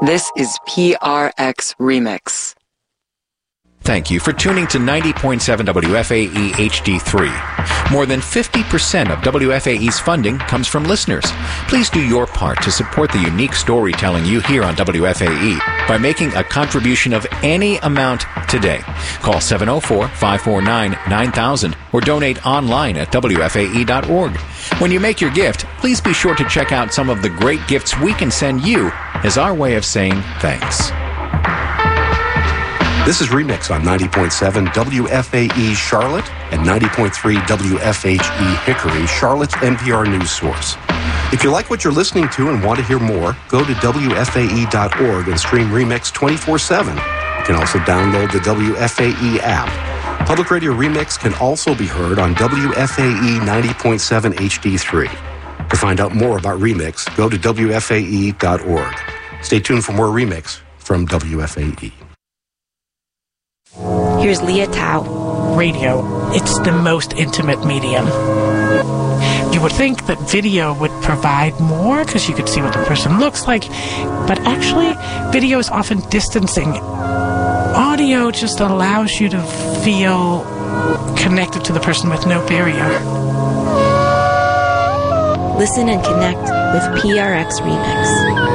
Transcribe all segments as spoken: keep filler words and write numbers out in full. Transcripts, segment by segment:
This is P R X Remix. Thank you for tuning to ninety point seven W F A E H D three. More than fifty percent of W F A E's funding comes from listeners. Please do your part to support the unique storytelling you hear on W F A E by making a contribution of any amount today. Call seven oh four, five four nine, nine thousand or donate online at W F A E dot org. When you make your gift, please be sure to check out some of the great gifts we can send you as our way of saying thanks. This is Remix on ninety point seven W F A E Charlotte and ninety point three W F H E Hickory, Charlotte's N P R news source. If you like what you're listening to and want to hear more, go to W F A E dot org and stream Remix twenty-four seven. You can also download the W F A E app. Public Radio Remix can also be heard on W F A E ninety point seven H D three. To find out more about Remix, go to W F A E dot org. Stay tuned for more Remix from W F A E. Here's Leah Tao. Radio, it's the most intimate medium. You would think that video would provide more because you could see what the person looks like, but actually, video is often distancing. Audio just allows you to feel connected to the person with no barrier. Listen and connect with P R X Remix.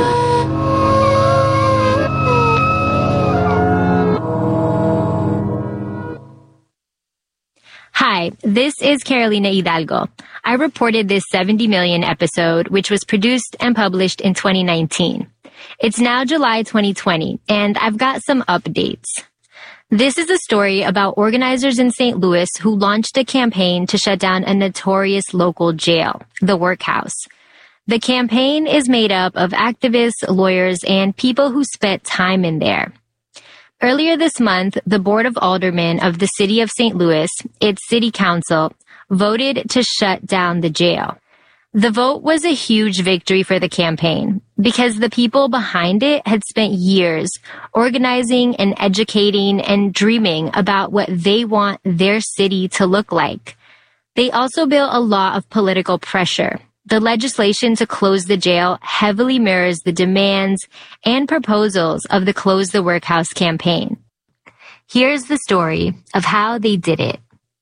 Hi, this is Carolina Hidalgo. I reported this seventy million episode, which was produced and published in twenty nineteen. It's now July twenty twenty, and I've got some updates. This is a story about organizers in Saint Louis who launched a campaign to shut down a notorious local jail, the Workhouse. The campaign is made up of activists, lawyers, and people who spent time in there. Earlier this month, the Board of Aldermen of the City of Saint Louis, its city council, voted to shut down the jail. The vote was a huge victory for the campaign because the people behind it had spent years organizing and educating and dreaming about what they want their city to look like. They also built a lot of political pressure. The legislation to close the jail heavily mirrors the demands and proposals of the Close the Workhouse campaign. Here's the story of how they did it.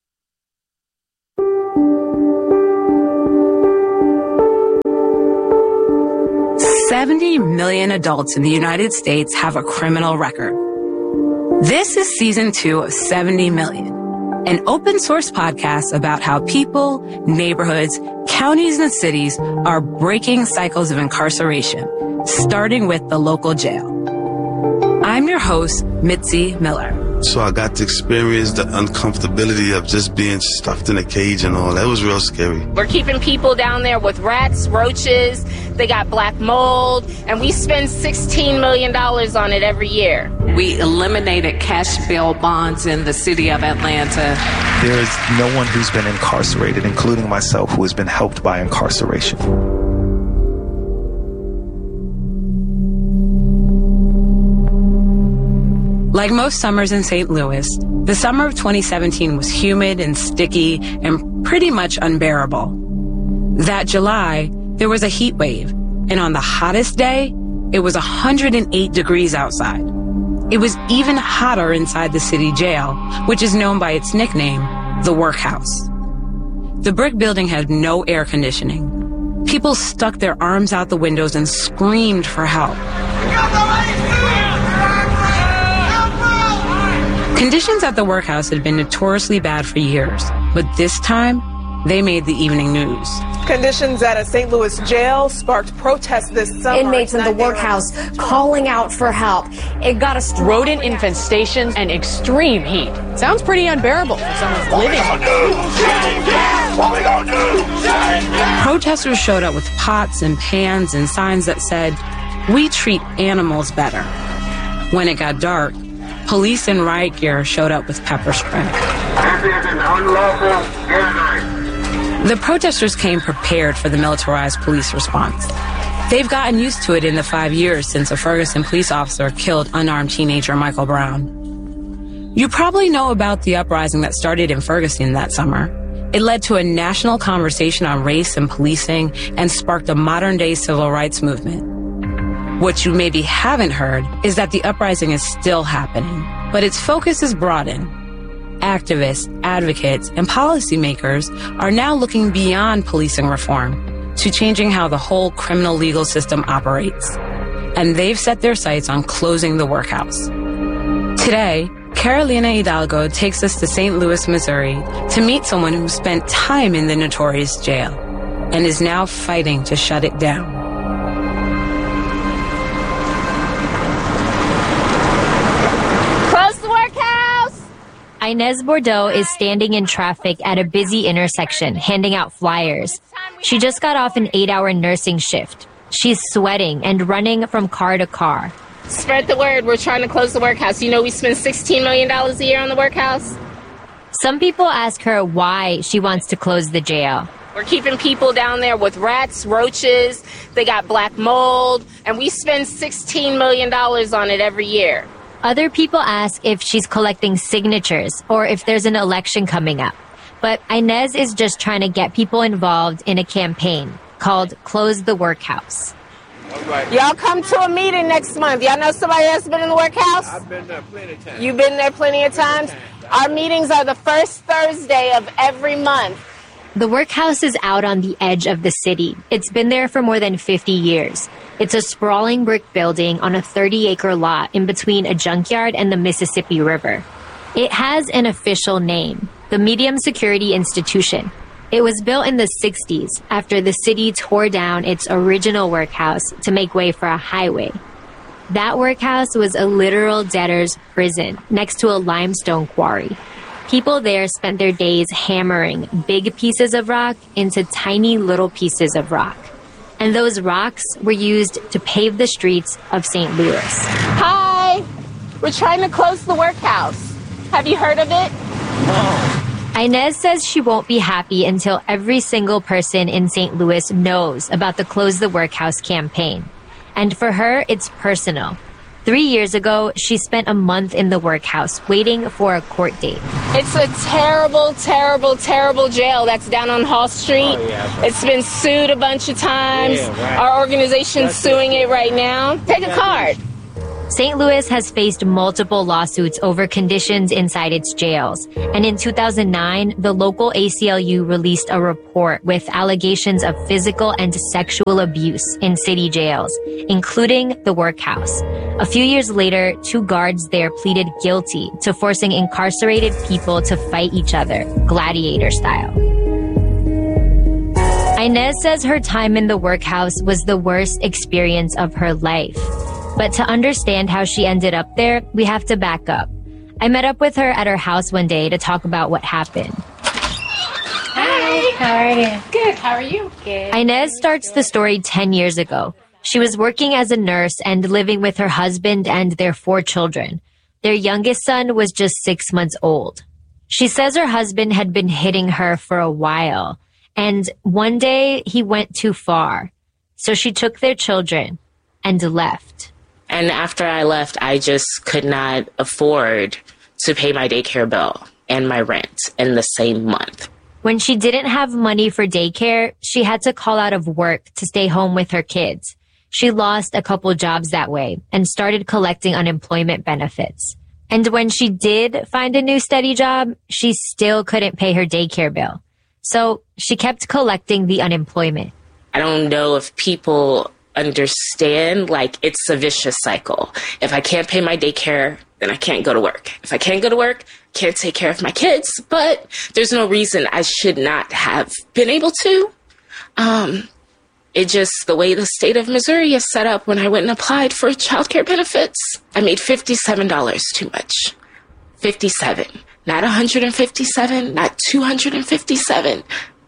seventy million adults in the United States have a criminal record. This is season two of seventy million, an open source podcast about how people, neighborhoods, counties, and cities are breaking cycles of incarceration, starting with the local jail. I'm your host, Mitzi Miller. So I got to experience the uncomfortability of just being stuffed in a cage and all. That was real scary. We're keeping people down there with rats, roaches, they got black mold, and we spend sixteen million dollars on it every year. We eliminated cash bail bonds in the city of Atlanta. There is no one who's been incarcerated, including myself, who has been helped by incarceration. Like most summers in Saint Louis, the summer of twenty seventeen was humid and sticky and pretty much unbearable. That July, there was a heat wave, and on the hottest day, it was one hundred eight degrees outside. It was even hotter inside the city jail, which is known by its nickname, the Workhouse. The brick building had no air conditioning. People stuck their arms out the windows and screamed for help. Conditions at the Workhouse had been notoriously bad for years, but this time, they made the evening news. Conditions at a Saint Louis jail sparked protests this summer. Inmates in the Workhouse calling out for help. It got us rodent infestations and extreme heat. Sounds pretty unbearable for someone living on it. Protesters showed up with pots and pans and signs that said, "We treat animals better." When it got dark, police in riot gear showed up with pepper spray. This is an unlawful gathering. The protesters came prepared for the militarized police response. They've gotten used to it in the five years since a Ferguson police officer killed unarmed teenager Michael Brown. You probably know about the uprising that started in Ferguson that summer. It led to a national conversation on race and policing and sparked a modern-day civil rights movement. What you maybe haven't heard is that the uprising is still happening, but its focus is broadened. Activists, advocates, and policymakers are now looking beyond policing reform to changing how the whole criminal legal system operates. And they've set their sights on closing the workhouse. Today, Carolina Hidalgo takes us to Saint Louis, Missouri to meet someone who spent time in the notorious jail and is now fighting to shut it down. Inez Bordeaux is standing in traffic at a busy intersection, handing out flyers. She just got off an eight-hour nursing shift. She's sweating and running from car to car. Spread the word. We're trying to close the workhouse. You know we spend sixteen million dollars a year on the workhouse? Some people ask her why she wants to close the jail. We're keeping people down there with rats, roaches. They got black mold. And we spend sixteen million dollars on it every year. Other people ask if she's collecting signatures or if there's an election coming up. But Inez is just trying to get people involved in a campaign called Close the Workhouse. All right. Y'all come to a meeting next month. Y'all know somebody that's been in the workhouse? I've been there plenty of times. You've been there plenty of times? Our meetings are the first Thursday of every month. The workhouse is out on the edge of the city. It's been there for more than fifty years. It's a sprawling brick building on a thirty-acre lot in between a junkyard and the Mississippi River. It has an official name, the Medium Security Institution. It was built in the sixties after the city tore down its original workhouse to make way for a highway. That workhouse was a literal debtor's prison next to a limestone quarry. People there spent their days hammering big pieces of rock into tiny little pieces of rock. And those rocks were used to pave the streets of Saint Louis. Hi! We're trying to close the workhouse. Have you heard of it? No. Inez says she won't be happy until every single person in Saint Louis knows about the Close the Workhouse campaign. And for her, it's personal. Three years ago, she spent a month in the workhouse waiting for a court date. It's a terrible, terrible, terrible jail that's down on Hall Street. Oh, yeah, it's been sued a bunch of times. Yeah, right. Our organization's That's suing it. it right now. Take a card. Saint Louis has faced multiple lawsuits over conditions inside its jails. And in two thousand nine, the local A C L U released a report with allegations of physical and sexual abuse in city jails, including the workhouse. A few years later, two guards there pleaded guilty to forcing incarcerated people to fight each other, gladiator style. Inez says her time in the workhouse was the worst experience of her life. But to understand how she ended up there, we have to back up. I met up with her at her house one day to talk about what happened. Hi, how are you? Good, how are you? Good. Inez starts the story ten years ago. She was working as a nurse and living with her husband and their four children. Their youngest son was just six months old. She says her husband had been hitting her for a while, and one day he went too far. So she took their children and left. And after I left, I just could not afford to pay my daycare bill and my rent in the same month. When she didn't have money for daycare, she had to call out of work to stay home with her kids. She lost a couple jobs that way and started collecting unemployment benefits. And when she did find a new steady job, she still couldn't pay her daycare bill. So she kept collecting the unemployment. I don't know if people understand, like, it's a vicious cycle. If I can't pay my daycare, then I can't go to work. If I can't go to work, can't take care of my kids. But there's no reason I should not have been able to. Um, it just, the way the state of Missouri is set up, when I went and applied for childcare benefits, I made fifty-seven dollars too much. fifty-seven. Not one hundred fifty-seven, not two hundred fifty-seven.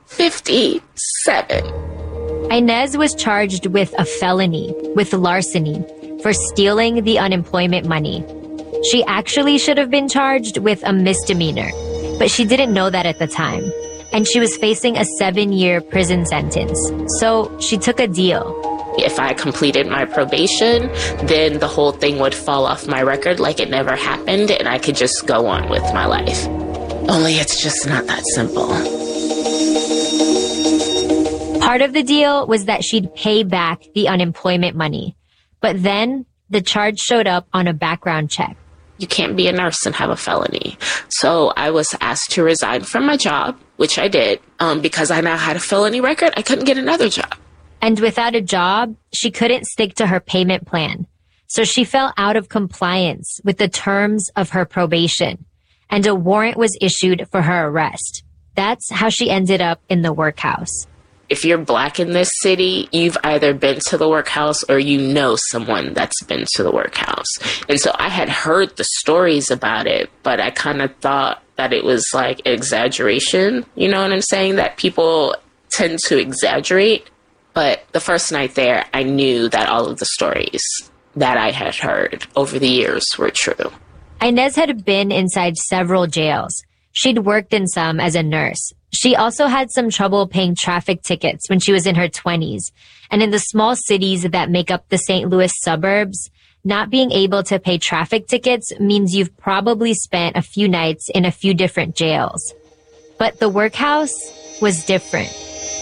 fifty-seven. Inez was charged with a felony, with larceny, for stealing the unemployment money. She actually should have been charged with a misdemeanor, but she didn't know that at the time. And she was facing a seven-year prison sentence. So she took a deal. If I completed my probation, then the whole thing would fall off my record like it never happened, and I could just go on with my life. Only it's just not that simple. Part of the deal was that she'd pay back the unemployment money. But then the charge showed up on a background check. You can't be a nurse and have a felony. So I was asked to resign from my job, which I did, um, because I now had a felony record. I couldn't get another job. And without a job, she couldn't stick to her payment plan. So she fell out of compliance with the terms of her probation, and a warrant was issued for her arrest. That's how she ended up in the workhouse. If you're Black in this city, you've either been to the workhouse or you know someone that's been to the workhouse. And so I had heard the stories about it, but I kind of thought that it was like exaggeration. You know what I'm saying? That people tend to exaggerate. But the first night there, I knew that all of the stories that I had heard over the years were true. Inez had been inside several jails. She'd worked in some as a nurse. She also had some trouble paying traffic tickets when she was in her twenties. And in the small cities that make up the Saint Louis suburbs, not being able to pay traffic tickets means you've probably spent a few nights in a few different jails. But the workhouse was different.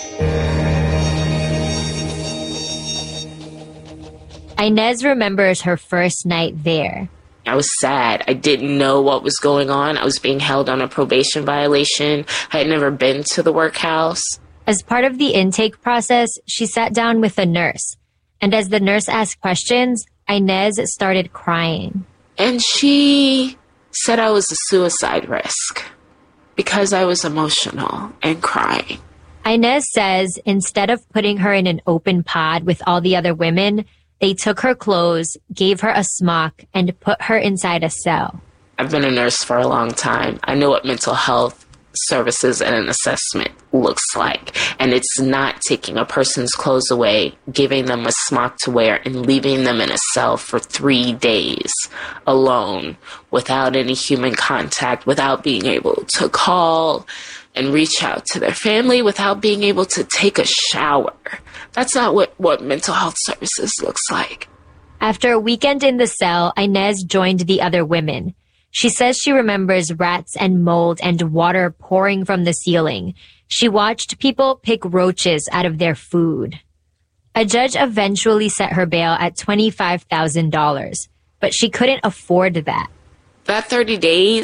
Inez remembers her first night there. I was sad. I didn't know what was going on. I was being held on a probation violation. I had never been to the workhouse. As part of the intake process, she sat down with a nurse. And as the nurse asked questions, Inez started crying. And she said I was a suicide risk because I was emotional and crying. Inez says instead of putting her in an open pod with all the other women, they took her clothes, gave her a smock, and put her inside a cell. I've been a nurse for a long time. I know what mental health services and an assessment looks like. And it's not taking a person's clothes away, giving them a smock to wear, and leaving them in a cell for three days alone, without any human contact, without being able to call and reach out to their family, without being able to take a shower. That's not what, what mental health services looks like. After a weekend in the cell, Inez joined the other women. She says she remembers rats and mold and water pouring from the ceiling. She watched people pick roaches out of their food. A judge eventually set her bail at twenty-five thousand dollars, but she couldn't afford that. That thirty days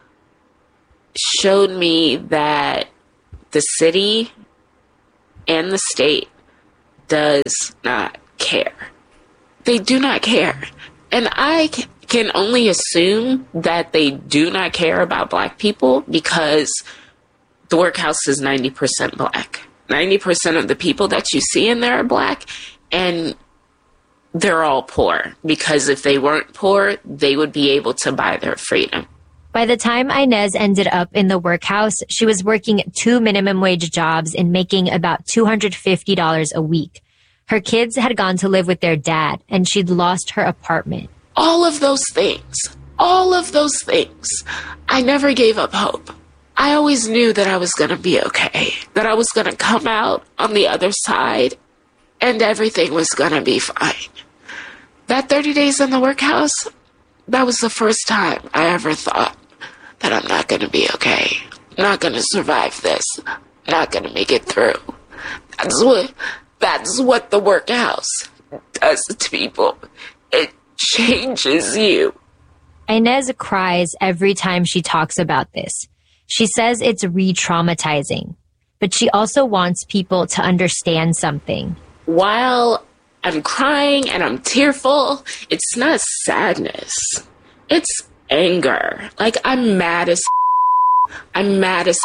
showed me that the city and the state does not care. They do not care. And I can only assume that they do not care about Black people because the workhouse is ninety percent Black. ninety percent of the people that you see in there are Black, and they're all poor, because if they weren't poor, they would be able to buy their freedom. By the time Inez ended up in the workhouse, she was working two minimum wage jobs and making about two hundred fifty dollars a week. Her kids had gone to live with their dad, and she'd lost her apartment. All of those things, all of those things, I never gave up hope. I always knew that I was going to be okay, that I was going to come out on the other side, and everything was going to be fine. That thirty days in the workhouse, that was the first time I ever thought that I'm not going to be okay. I'm not going to survive this. I'm not going to make it through. That's what, that's what the workhouse does to people. It changes you. Inez cries every time she talks about this. She says it's re-traumatizing, but she also wants people to understand something. While I'm crying and I'm tearful, it's not sadness. It's anger. Like, I'm mad as I'm mad as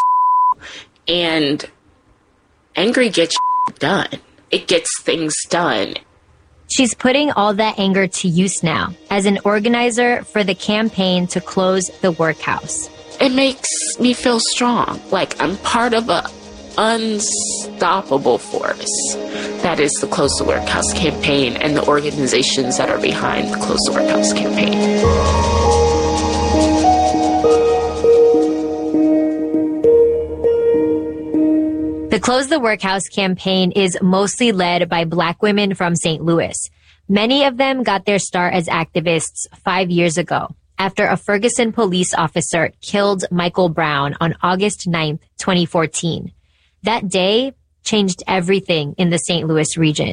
and anger gets done. It gets things done. She's putting all that anger to use now as an organizer for the campaign to close the workhouse. It makes me feel strong, like I'm part of a unstoppable force. That is the Close the Workhouse campaign and the organizations that are behind the Close the Workhouse campaign. The Close the Workhouse campaign is mostly led by Black women from Saint Louis. Many of them got their start as activists five years ago, after a Ferguson police officer killed Michael Brown on August ninth, twenty fourteen. That day changed everything in the Saint Louis region.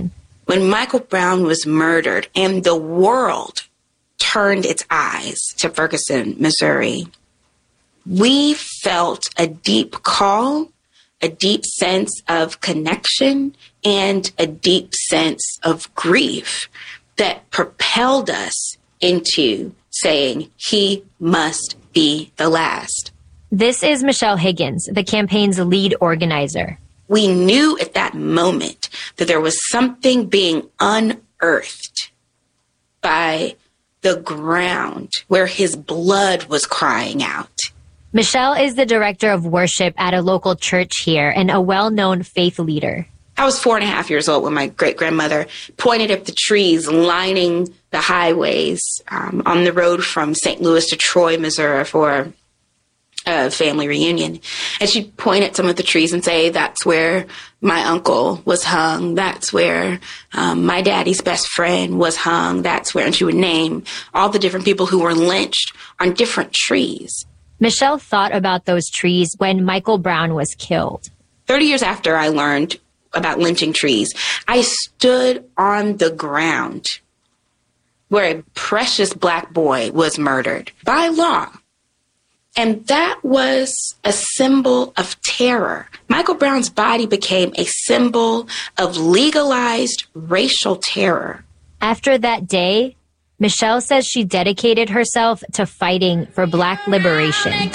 When Michael Brown was murdered and the world turned its eyes to Ferguson, Missouri, we felt a deep call, a deep sense of connection, and a deep sense of grief that propelled us into saying he must be the last. This is Michelle Higgins, the campaign's lead organizer. We knew at that moment that there was something being unearthed by the ground where his blood was crying out. Michelle is the director of worship at a local church here and a well-known faith leader. I was four and a half years old when my great-grandmother pointed at the trees lining the highways um, on the road from Saint Louis to Troy, Missouri for a family reunion. And she'd point at some of the trees and say, that's where my uncle was hung. That's where um, my daddy's best friend was hung. That's where, and she would name all the different people who were lynched on different trees. Michelle thought about those trees when Michael Brown was killed. thirty years after I learned about lynching trees, I stood on the ground where a precious black boy was murdered by law. And that was a symbol of terror. Michael Brown's body became a symbol of legalized racial terror. After that day, Michelle says she dedicated herself to fighting for Black liberation.